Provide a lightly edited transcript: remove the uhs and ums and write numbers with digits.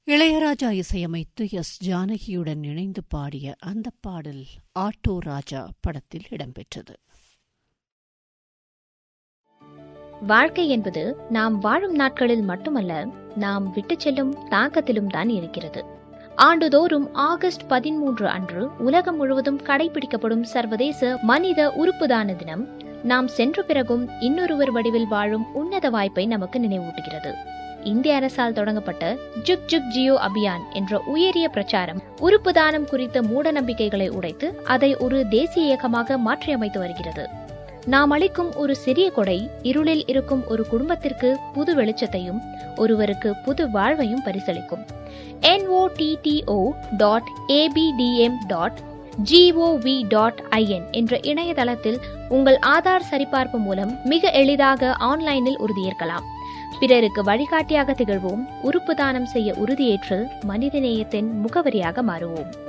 இளையராஜா இசையமைத்து எஸ். ஜானகியுடன் இணைந்து பாடிய அந்த பாடல் ஆட்டோ ராஜா படத்தில் இடம்பெற்றது. வாழ்க்கை என்பது நாம் வாழும் நாட்களில் மட்டுமல்ல, நாம் விட்டுச் செல்லும் தாக்கத்திலும் தான் இருக்கிறது. ஆண்டுதோறும் ஆகஸ்ட் 13 அன்று உலகம் முழுவதும் கடைபிடிக்கப்படும் சர்வதேச மனித உறுப்புதான தினம் நாம் சென்ற பிறகும் இன்னொருவர் வடிவில் வாழும் உன்னத வாய்ப்பை நமக்கு நினைவூட்டுகிறது. இந்திய அரசால் தொடங்கப்பட்ட ஜுக் ஜுக் ஜியோ அபியான் என்ற உயரிய பிரச்சாரம் உறுப்பு தானம் குறித்த மூட நம்பிக்கைகளை உடைத்து அதை ஒரு தேசிய இயக்கமாக மாற்றியமைத்து வருகிறது. நாம் அளிக்கும் ஒரு சிறிய கொடை இருளில் இருக்கும் ஒரு குடும்பத்திற்கு புது வெளிச்சத்தையும் ஒருவருக்கு புது வாழ்வையும் பரிசளிக்கும். notto.abdm.gov.in என்ற இணையதளத்தில் உங்கள் ஆதார் சரிபார்ப்பு மூலம் மிக எளிதாக ஆன்லைனில் உறுதியேற்கலாம். பிறருக்கு வழிகாட்டியாக திகழ்வோம். உறுப்பு தானம் செய்ய உறுதியேற்று மனிதநேயத்தின் முகவரியாக மாறுவோம்.